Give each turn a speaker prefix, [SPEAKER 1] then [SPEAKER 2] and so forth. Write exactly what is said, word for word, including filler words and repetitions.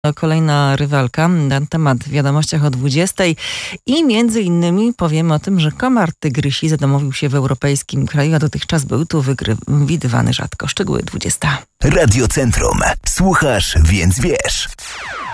[SPEAKER 1] Kolejna rywalka na temat w wiadomościach o dwudziestej i między innymi powiemy o tym, że komar tygrysi zadomowił się w europejskim kraju, a dotychczas był tu wygry- widywany rzadko. Szczegóły dwudziesta.
[SPEAKER 2] Radio Centrum. Słuchasz, więc wiesz.